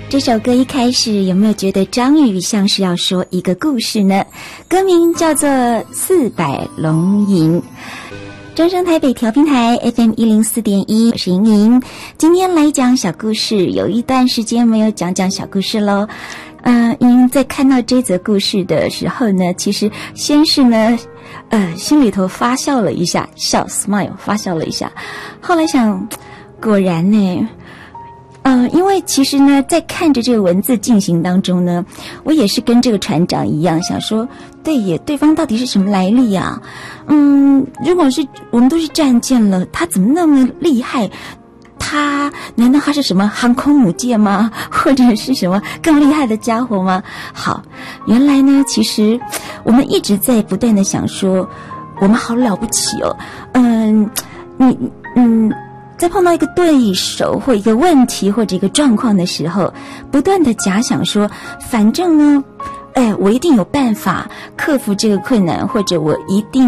这首歌一开始有没有觉得张宇像是要说一个故事呢？歌名叫做《400龙吟》。中声台北调频台 FM104.1， 我是莹莹。今天来讲小故事，有一段时间没有讲小故事咯。因为在看到这则故事的时候呢，其实先是呢心里头发笑了一下，笑 smile 发笑了一下，后来想果然呢因为其实呢在看着这个文字进行当中呢，我也是跟这个船长一样想说，对耶，对方到底是什么来历啊？如果是我们都是战舰了，他怎么那么厉害？难道他是什么航空母舰吗？或者是什么更厉害的家伙吗？好，原来呢其实我们一直在不断的想说我们好了不起哦。在碰到一个对手或一个问题或者一个状况的时候，不断的假想说反正呢我一定有办法克服这个困难，或者我一定